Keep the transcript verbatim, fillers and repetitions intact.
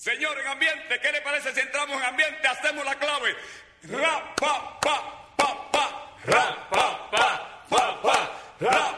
Señor, en ambiente, ¿qué le parece si entramos en ambiente? Hacemos la clave. Ra, pa, pa, pa, pa. Ra, pa, pa, pa, pa. Ra,